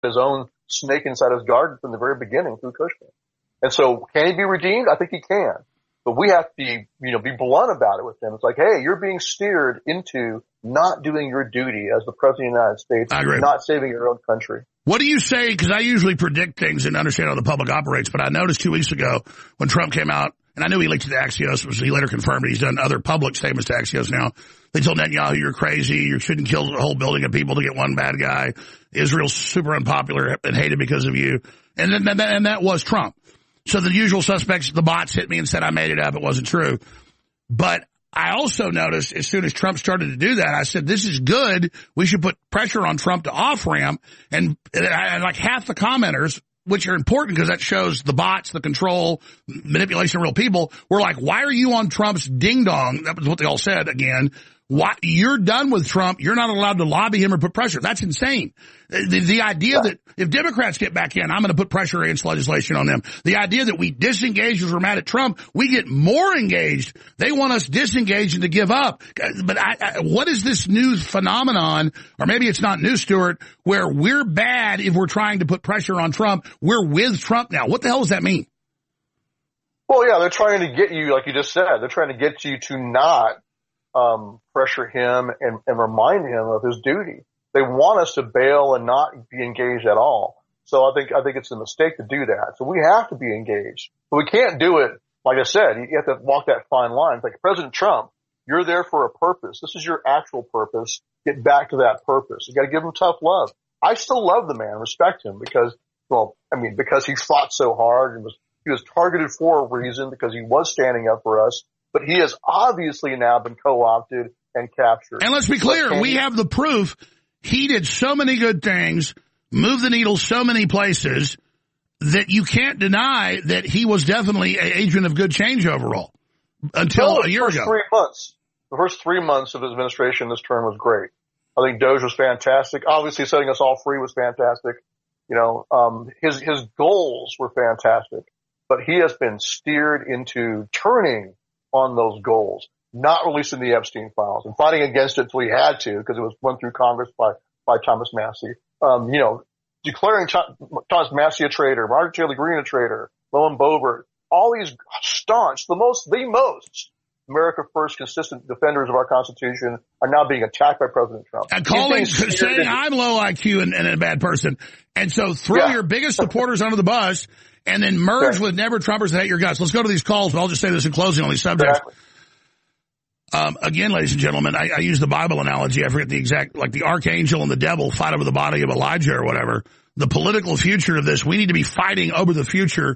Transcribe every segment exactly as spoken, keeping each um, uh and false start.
his own snake inside his garden from the very beginning through Kushner. And so can he be redeemed? I think he can. But we have to be, you know, be blunt about it with him. It's like, hey, you're being steered into not doing your duty as the President of the United States, I agree. Not saving your own country. What do you say? Because I usually predict things and understand how the public operates, but I noticed two weeks ago when Trump came out, and I knew he leaked it to Axios, which he later confirmed. He's done other public statements to Axios now. They told Netanyahu, you're crazy. You shouldn't kill a whole building of people to get one bad guy. Israel's super unpopular and hated because of you. And then, and that was Trump. So the usual suspects, the bots hit me and said I made it up. It wasn't true. But I also noticed as soon as Trump started to do that, I said, this is good. We should put pressure on Trump to off-ramp. And, and like half the commenters, which are important because that shows the bots, the control, manipulation of real people, were like, why are you on Trump's ding-dong? That was what they all said again. Why, you're done with Trump. You're not allowed to lobby him or put pressure. That's insane. The, the idea yeah. that if Democrats get back in, I'm going to put pressure against legislation on them. The idea that we disengage because we're mad at Trump, we get more engaged. They want us disengaged and to give up. But I, I, what is this new phenomenon, or maybe it's not new, Stuart, where we're bad if we're trying to put pressure on Trump? We're with Trump now. What the hell does that mean? Well, yeah, they're trying to get you, like you just said, they're trying to get you to not um pressure him and, and remind him of his duty. They want us to bail and not be engaged at all. So I think I think it's a mistake to do that. So we have to be engaged. But we can't do it, like I said, you have to walk that fine line. It's like President Trump, you're there for a purpose. This is your actual purpose. Get back to that purpose. You got to give him tough love. I still love the man, respect him because, well, I mean, because he fought so hard and was he was targeted for a reason because he was standing up for us. But he has obviously now been co-opted and captured. And let's be clear, we have the proof. He did so many good things, moved the needle so many places, that you can't deny that he was definitely an agent of good change overall until well, a year first ago. Three months. The first three months of his administration this term was great. I think Doge was fantastic. Obviously, setting us all free was fantastic. You know, um, his his goals were fantastic. But he has been steered into turning on those goals, not releasing the Epstein files and fighting against it until he had to because it was run through Congress by, by Thomas Massie. Um, you know, declaring Ch- Thomas Massie a traitor, Margaret Taylor Greene a traitor, Lauren Boebert, all these staunch, the most, the most America First consistent defenders of our Constitution are now being attacked by President Trump. And calling, saying I'm low I Q and, and a bad person. And so throw yeah. your biggest supporters under the bus and then merge okay. with never Trumpers that hate your guts. Let's go to these calls, but I'll just say this in closing on these subjects. Exactly. Um, again, ladies and gentlemen, I, I use the Bible analogy. I forget the exact, like the archangel and the devil fight over the body of Elijah or whatever. The political future of this, we need to be fighting over the future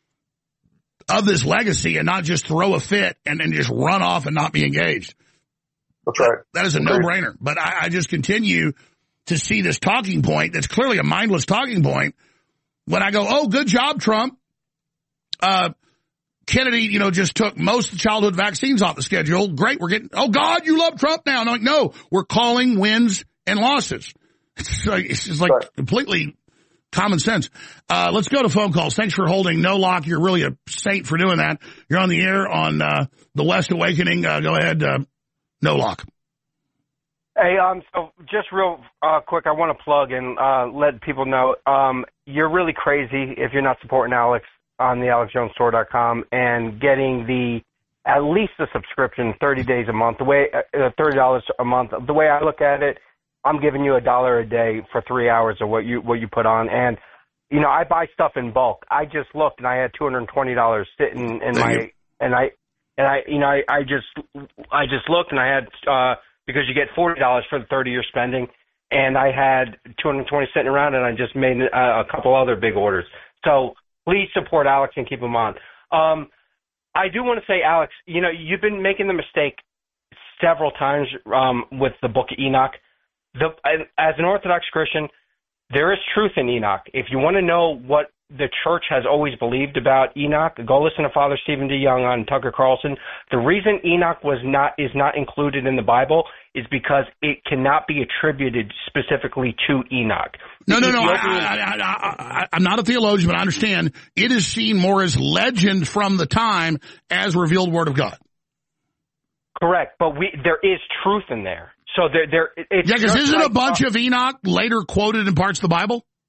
of this legacy and not just throw a fit and then just run off and not be engaged. That's right. That, that is a Agreed. no-brainer. But I, I just continue to see this talking point that's clearly a mindless talking point. When I go, oh, good job, Trump. Uh, Kennedy, you know, just took most of the childhood vaccines off the schedule. Great. We're getting, oh, God, you love Trump now. And I'm like, no, we're calling wins and losses. It's like, it's just like right. completely common sense. Uh, let's go to phone calls. Thanks for holding. No Lock. You're really a saint for doing that. You're on the air on, uh, the West Awakening. Uh, go ahead. Uh, No Lock. Hey, um, so just real uh, quick, I want to plug and uh, let people know um, you're really crazy if you're not supporting Alex on the alex jones store dot com and getting the at least a subscription, thirty days a month. The way uh, thirty dollars a month. The way I look at it, I'm giving you a dollar a day for three hours of what you what you put on, and you know I buy stuff in bulk. I just looked and I had two hundred and twenty dollars sitting in my you. and I and I you know I, I just I just looked and I had. Uh, because you get forty dollars for the thirty you're spending, and I had two hundred twenty sitting around, and I just made a, a couple other big orders. So please support Alex and keep him on. Um, I do want to say, Alex, you know, you've been making the mistake several times um, with the Book of Enoch. The, as an Orthodox Christian, there is truth in Enoch. If you want to know what the church has always believed about Enoch, go listen to Father Stephen DeYoung on Tucker Carlson. The reason Enoch was not is not included in the Bible is because it cannot be attributed specifically to Enoch. No, no, no. I, I, I, I, I'm not a theologian, but I understand it is seen more as legend from the time as revealed Word of God. Correct, but we there is truth in there. So there, there. It's yeah, because isn't like, a bunch uh, of Enoch later quoted in parts of the Bible?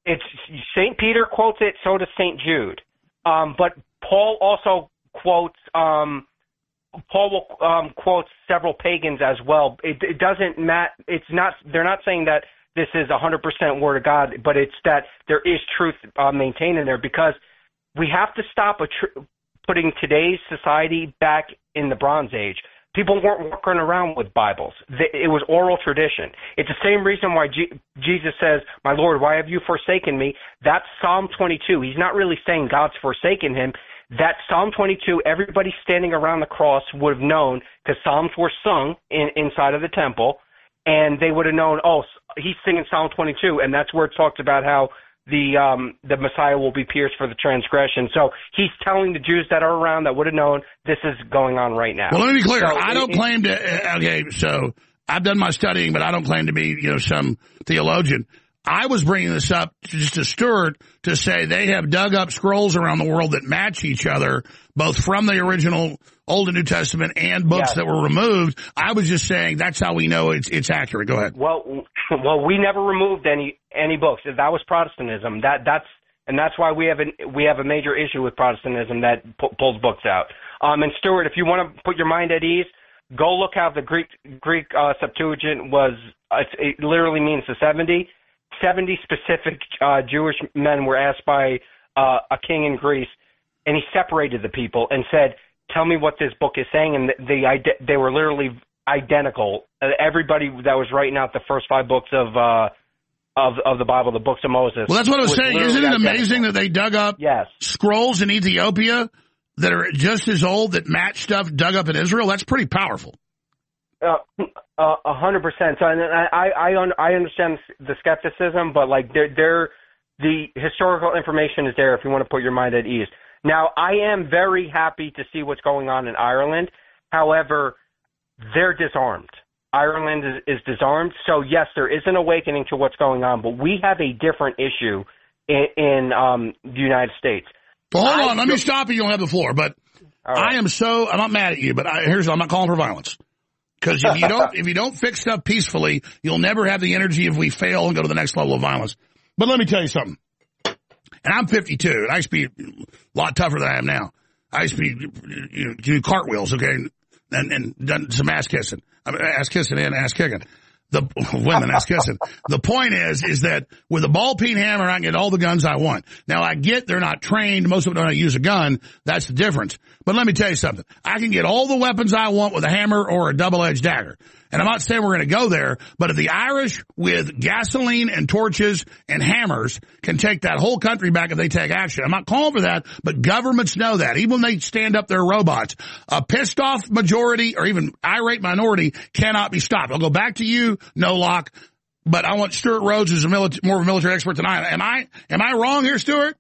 It's Saint Peter quotes it, so does Saint Jude. Um, but Paul also quotes um, Paul will, um, quotes several pagans as well. It, it doesn't mat. It's not. They're not saying that this is one hundred percent word of God, but it's that there is truth uh, maintained in there, because we have to stop a tr- putting today's society back in the Bronze Age. People weren't walking around with Bibles. It was oral tradition. It's the same reason why G- Jesus says, "My Lord, why have you forsaken me?" That's Psalm twenty-two. He's not really saying God's forsaken him. That Psalm twenty-two, everybody standing around the cross would have known, because Psalms were sung in, inside of the temple, and they would have known, oh, he's singing Psalm twenty-two, and that's where it talks about how the um, the Messiah will be pierced for the transgression. So he's telling the Jews that are around that would have known this is going on right now. Well, let me be clear. So I don't it, claim to, okay, so I've done my studying, but I don't claim to be, you know, some theologian. I was bringing this up just to Stuart to say they have dug up scrolls around the world that match each other, both from the original Old and New Testament and books yes. that were removed. I was just saying that's how we know it's it's accurate. Go ahead. Well, well, we never removed any any books. That was Protestantism. That that's and that's why we have a we have a major issue with Protestantism that pu- pulls books out. Um, and Stuart, if you want to put your mind at ease, go look how the Greek Greek uh, Septuagint was. Uh, it literally means the seventy. seventy specific uh, Jewish men were asked by uh, a king in Greece, and he separated the people and said, "Tell me what this book is saying." And they they were literally identical. Uh, everybody that was writing out the first five books of uh, of of the Bible, the books of Moses. Well, that's what I was, was saying. Isn't it identical. amazing that they dug up yes. scrolls in Ethiopia that are just as old that match stuff dug up in Israel? That's pretty powerful. A hundred percent. So, and I, I, I understand the skepticism, but like, they're, they're, the historical information is there if you want to put your mind at ease. Now, I am very happy to see what's going on in Ireland. However, they're disarmed. Ireland is, is disarmed. So, yes, there is an awakening to what's going on, but we have a different issue in, in um, the United States. Well, hold I, on. Let me stop you. You don't have the floor. But right. I am so, I'm not mad at you, but I, here's, I'm not calling for violence. Because if you don't, if you don't fix stuff peacefully, you'll never have the energy if we fail and go to the next level of violence. But let me tell you something. And I'm fifty-two, and I used to be a lot tougher than I am now. I used to be, you know, do cartwheels, okay, and, and done some ass kissing. I mean, ass kissing and ass kicking. The women ass kissing. The point is, is that with a ball peen hammer, I can get all the guns I want. Now, I get they're not trained. Most of them don't know how to use a gun. That's the difference. But let me tell you something. I can get all the weapons I want with a hammer or a double-edged dagger. And I'm not saying we're going to go there, but if the Irish with gasoline and torches and hammers can take that whole country back if they take action. I'm not calling for that, but governments know that. Even when they stand up their robots, a pissed off majority or even irate minority cannot be stopped. I'll go back to you, No Lock, but I want Stuart Rhodes, who's a military, more of a military expert than I am. Am I, am I wrong here, Stuart?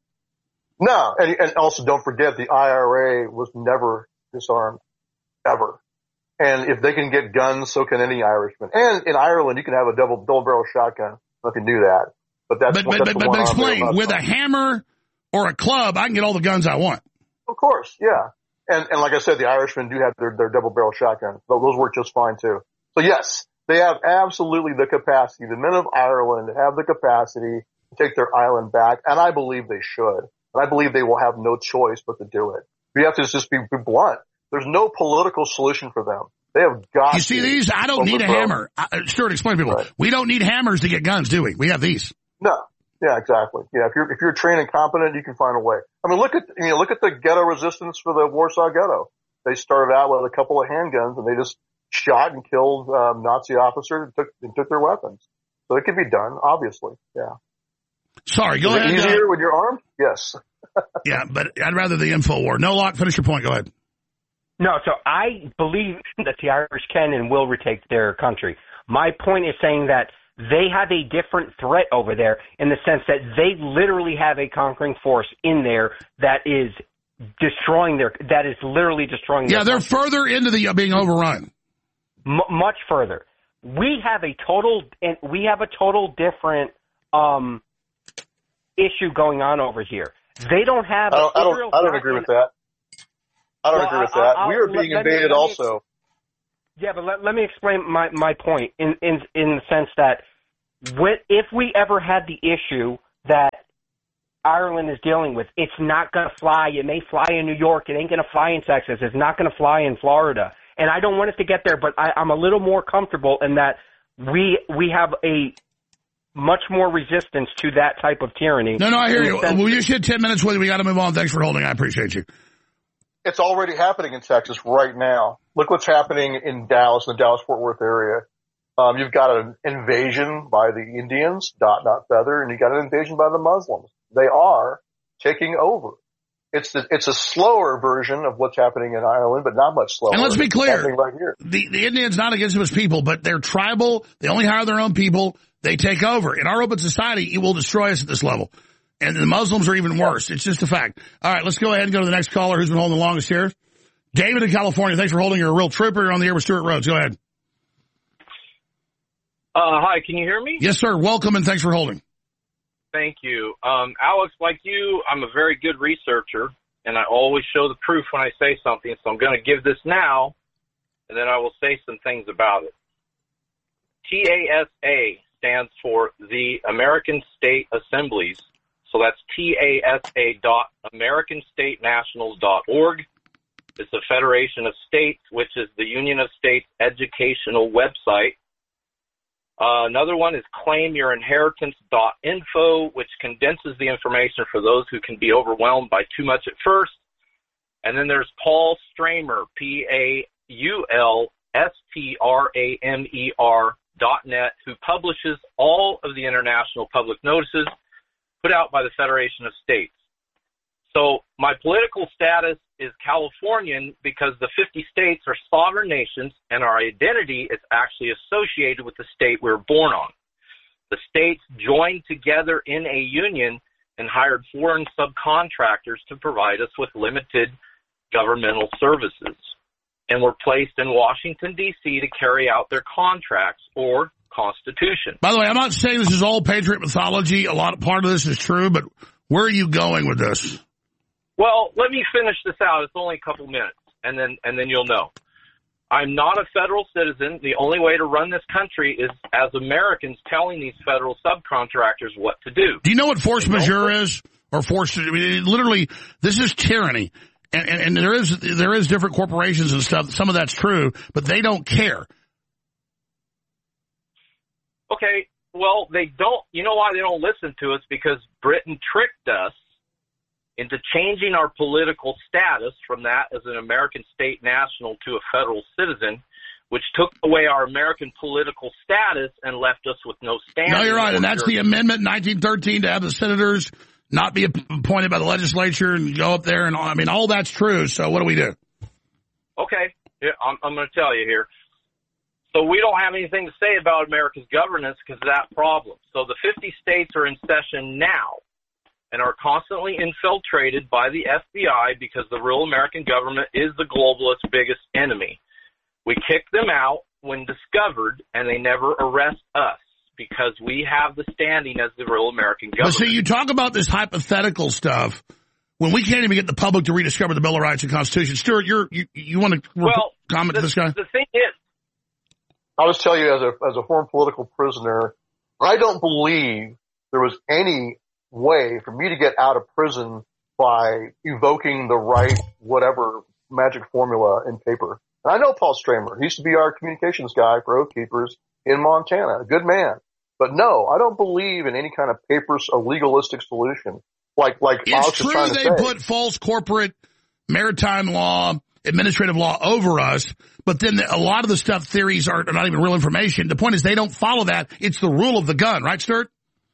No, and, and also don't forget the I R A was never disarmed, ever. And if they can get guns, so can any Irishman. And in Ireland, you can have a double double barrel shotgun. You can do that. But that's but but that's but, but, but explain with a hammer or a club, I can get all the guns I want. Of course, yeah. And and like I said, the Irishmen do have their their double barrel shotguns. Those work just fine too. So yes, they have absolutely the capacity. The men of Ireland have the capacity to take their island back, and I believe they should. And I believe they will have no choice but to do it. We have to just be, be blunt. There's no political solution for them. They have got. You see these? I don't need a hammer. Uh, Stuart, explain to people. Right. We don't need hammers to get guns, do we? We have these. No. Yeah, exactly. Yeah, if you're if you're trained and competent, you can find a way. I mean, look at you know look at the ghetto resistance for the Warsaw Ghetto. They started out with a couple of handguns, and they just shot and killed um, Nazi officers and took and took their weapons. So it can be done, obviously. Yeah. Sorry, go Is ahead. It easier uh, when you're armed? Yes. Yeah, but I'd rather the info war. No Lock, finish your point. Go ahead. No, so I believe that the Irish can and will retake their country. My point is saying that they have a different threat over there in the sense that they literally have a conquering force in there that is destroying their, that is literally destroying their Yeah, they're country. further into the uh, being overrun. M- much further. We have a total, and we have a total different um, issue going on over here. They don't have. I don't. I don't, I don't agree with that. I don't well, agree with I'll, that. I'll, we are being let, invaded let me, also. Yeah, but let, let me explain my, my point in, in in the sense that when, if we ever had the issue that Ireland is dealing with. It's not going to fly. It may fly in New York. It ain't going to fly in Texas. It's not going to fly in Florida. And I don't want it to get there, but I, I'm a little more comfortable in that we we have a much more resistance to that type of tyranny. No, no, I hear you. We just hit ten minutes with you. We got to move on. Thanks for holding. I appreciate you. It's already happening in Texas right now. Look what's happening in Dallas, in the Dallas-Fort Worth area. Um, you've got an invasion by the Indians, dot, not feather, and you've got an invasion by the Muslims. They are taking over. It's the, it's a slower version of what's happening in Ireland, but not much slower. And let's be clear, right here. the, the Indians not against them as people, but they're tribal. They only hire their own people. They take over. In our open society, it will destroy us at this level. And the Muslims are even worse. It's just a fact. All right, let's go ahead and go to the next caller who's been holding the longest here. David in California, thanks for holding. You're a real trooper. You're on the air with Stuart Rhodes. Go ahead. Uh, hi, can you hear me? Yes, sir. Welcome, and thanks for holding. Thank you. Um, Alex, like you, I'm a very good researcher, and I always show the proof when I say something, so I'm going to give this now, and then I will say some things about it. T A S A stands for the American State Assemblies, so that's T A S A dot American State Nationals dot org. It's a federation of states, which is the Union of States educational website. Uh, another one is claim your inheritance dot info, which condenses the information for those who can be overwhelmed by too much at first. And then there's Paul Stramer, P A U L S T R A M E R dot net, who publishes all of the international public notices put out by the Federation of States. So my political status is Californian because the fifty states are sovereign nations, and our identity is actually associated with the state we were born on. The states joined together in a union and hired foreign subcontractors to provide us with limited governmental services, and were placed in Washington, D C to carry out their contracts or constitution. By the way, I'm not saying this is all patriot mythology. A lot of part of this is true, but where are you going with this? Well, let me finish this out. It's only a couple minutes, and then and then you'll know. I'm not a federal citizen. The only way to run this country is as Americans telling these federal subcontractors what to do. Do you know what force majeure is? Or force, I mean, literally, this is tyranny. And, and, and there is there is different corporations and stuff. Some of that's true, but they don't care. Okay, well, they don't. You know why they don't listen to us? Because Britain tricked us into changing our political status from that as an American state national to a federal citizen, which took away our American political status and left us with no standing. No, you're right, and that's the amendment in nineteen thirteen to have the senators not be appointed by the legislature and go up there, and I mean, all that's true, so what do we do? Okay, yeah, I'm, I'm going to tell you here. So we don't have anything to say about America's governance because of that problem. So the fifty states are in session now and are constantly infiltrated by the F B I because the real American government is the globalist biggest enemy. We kick them out when discovered, and they never arrest us because we have the standing as the real American government. But see, you talk about this hypothetical stuff when we can't even get the public to rediscover the Bill of Rights and Constitution. Stuart, you're, you you want to well, comment the, to this guy? The thing is, I'll just tell you as a as a former political prisoner, I don't believe there was any way for me to get out of prison by evoking the right whatever magic formula in paper. And I know Paul Stramer. He used to be our communications guy for Oath Keepers in Montana. A good man. But no, I don't believe in any kind of papers or legalistic solution. Like, like it's Alex true is trying to they say. put false corporate maritime law, administrative law over us, but then the, a lot of the stuff theories are not even real information. The point is they don't follow that. It's the rule of the gun, right, Stuart?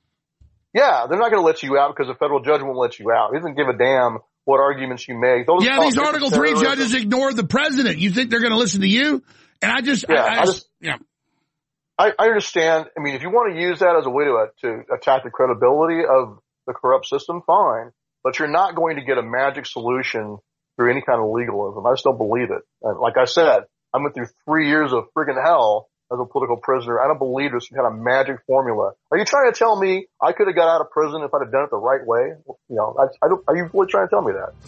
Yeah, they're not going to let you out because a federal judge won't let you out. He doesn't give a damn what arguments you make. Those yeah, these Article three judges ignored the president. You think they're going to listen to you? And I just, yeah, I, I I just, just yeah. I, I understand. I mean, if you want to use that as a way to, uh, to attack the credibility of the corrupt system, fine. But you're not going to get a magic solution through any kind of legalism. I just don't believe it. And like I said, I went through three years of friggin' hell as a political prisoner. I don't believe there's some kind of magic formula. Are you trying to tell me I could have got out of prison if I'd have done it the right way? You know, I, I don't, are you really trying to tell me that?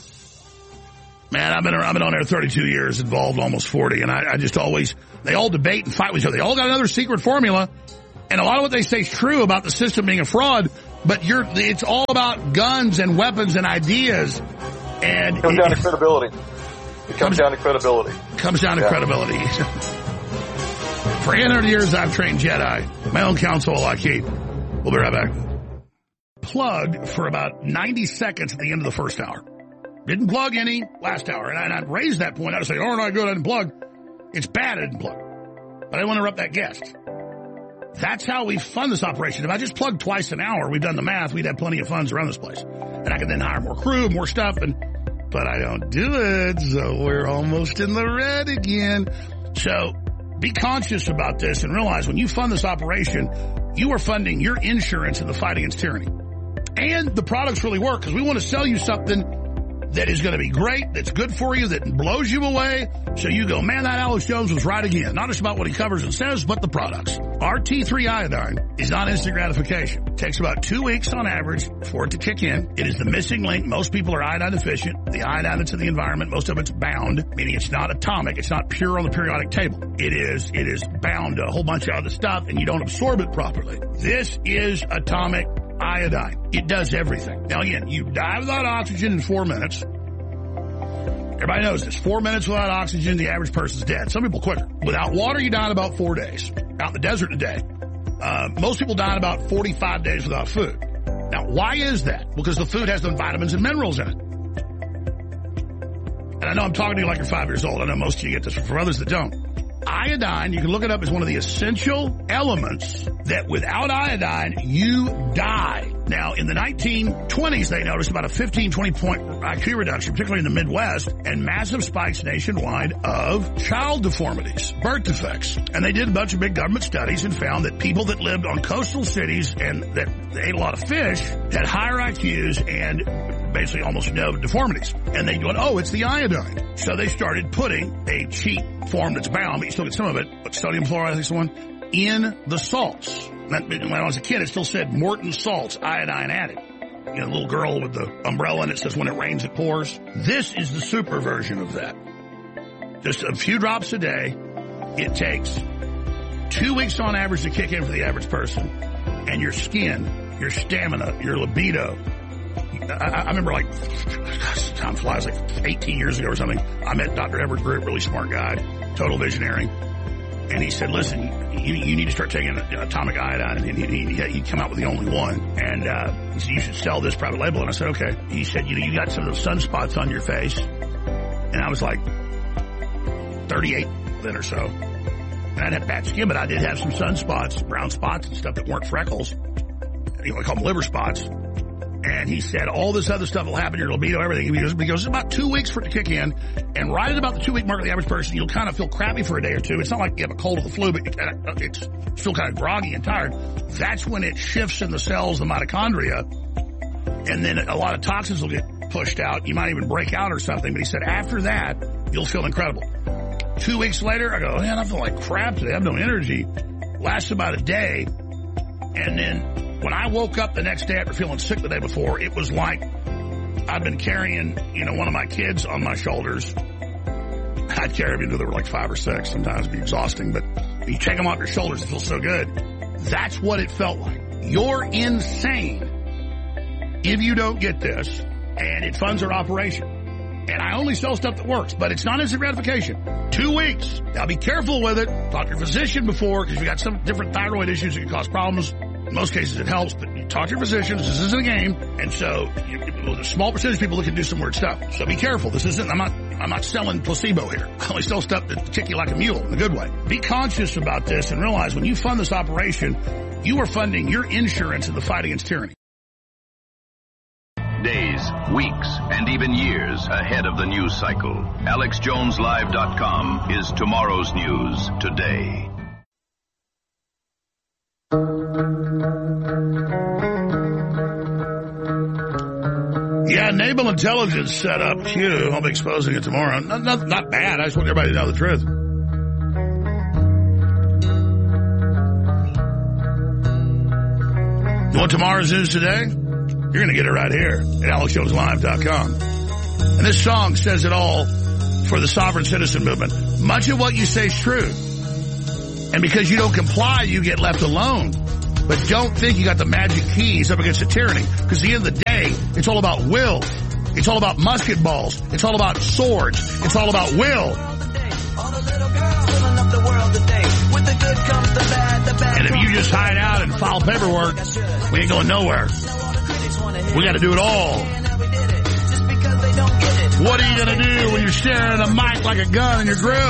Man, I've been, I've been on there thirty-two years, involved almost forty, and I, I just always, they all debate and fight with each other. They all got another secret formula, and a lot of what they say is true about the system being a fraud, But you're, it's all about guns and weapons and ideas. And it comes it, down to credibility. It comes, comes down to credibility. Comes down to yeah. credibility. For eight hundred years, I've trained Jedi. My own counsel I keep. We'll be right back. Plugged for about ninety seconds at the end of the first hour. Didn't plug any last hour. And, I, and I'd raise that point. I'd say, oh, not good, I didn't plug. It's bad, I didn't plug. But I didn't want to interrupt that guest. That's how we fund this operation. If I just plugged twice an hour, we've done the math, we'd have plenty of funds around this place. And I could then hire more crew, more stuff, and but I don't do it, so we're almost in the red again. So be conscious about this and realize when you fund this operation, you are funding your insurance in the fight against tyranny. And the products really work because we want to sell you something that is going to be great, that's good for you, that blows you away. So you go, man, that Alex Jones was right again. Not just about what he covers and says, but the products. Our T three iodine is not instant gratification. It takes about two weeks on average for it to kick in. It is the missing link. Most people are iodine deficient. The iodine that's in the environment, most of it's bound, meaning it's not atomic. It's not pure on the periodic table. It is, it is bound to a whole bunch of other stuff, and you don't absorb it properly. This is atomic iodine. It does everything. Now again, you die without oxygen in four minutes. Everybody knows this. Four minutes without oxygen, the average person's dead. Some people quicker. Without water, you die in about four days. Out in the desert in a day. Uh, most people die in about forty-five days without food. Now, why is that? Because the food has the vitamins and minerals in it. And I know I'm talking to you like you're five years old. I know most of you get this. For others that don't. Iodine, you can look it up, as one of the essential elements that without iodine, you die. Now, in the nineteen twenties, they noticed about a fifteen, twenty point I Q reduction, particularly in the Midwest, and massive spikes nationwide of child deformities, birth defects. And they did a bunch of big government studies and found that people that lived on coastal cities and that ate a lot of fish had higher I Qs and basically almost no deformities. And they went, oh, it's the iodine. So they started putting a cheap form that's bound, but you still get some of it, but sodium fluoride, I think it's the one, in the salts. That, when I was a kid, it still said Morton salts, iodine added. You know, the little girl with the umbrella and it says when it rains, it pours. This is the super version of that. Just a few drops a day. It takes two weeks on average to kick in for the average person. And your skin, your stamina, your libido. I, I remember like, gosh, time flies, like eighteen years ago or something. I met Doctor Edward Group, really smart guy, total visionary. And he said, listen, you, you need to start taking atomic iodine. And he, he, he came out with the only one. And uh, he said, you should sell this private label. And I said, okay. He said, you know, you got some of those sunspots on your face. And I was like thirty-eight then or so. And I didn't have bad skin, but I did have some sunspots, brown spots and stuff that weren't freckles. You know, I call them liver spots. And he said, all this other stuff will happen, your libido, everything. He goes, because it's about two weeks for it to kick in. And right at about the two-week mark of the average person, you'll kind of feel crappy for a day or two. It's not like you have a cold or the flu, but you kind of, it's still kind of groggy and tired. That's when it shifts in the cells, the mitochondria. And then a lot of toxins will get pushed out. You might even break out or something. But he said, after that, you'll feel incredible. Two weeks later, I go, man, I feel like crap today. I have no energy. Lasts about a day. And then when I woke up the next day after feeling sick the day before, it was like I'd been carrying, you know, one of my kids on my shoulders. I'd carry them until they were like five or six. Sometimes it'd be exhausting, but you take them off your shoulders, it feels so good. That's what it felt like. You're insane if you don't get this, and it funds our operation. And I only sell stuff that works, but it's not instant gratification. Two weeks. Now be careful with it. Talk to your physician before, because you got some different thyroid issues that can cause problems. In most cases, it helps, but you talk to your physicians. This isn't a game, and so you, there's a small percentage of people that can do some weird stuff. So be careful. This isn't. I'm not. I'm not selling placebo here. I only sell stuff that kick you like a mule in a good way. Be conscious about this and realize when you fund this operation, you are funding your insurance in the fight against tyranny. Days, weeks, and even years ahead of the news cycle. Alex Jones Live dot com is tomorrow's news today. Yeah, Naval Intelligence set up Q. I'll be exposing it tomorrow. Not, not, not bad. I just want everybody to know the truth. You want tomorrow's news today? You're going to get it right here at Alex Jones Live dot com. And this song says it all for the sovereign citizen movement. Much of what you say is true. And because you don't comply, you get left alone. But don't think you got the magic keys up against the tyranny, because at the end of the day, it's all about will. It's all about musket balls. It's all about swords. It's all about will. And if you just hide out and file paperwork, we ain't going nowhere. We got to do it all. What are you going to do when you're staring at a mic like a gun in your grill?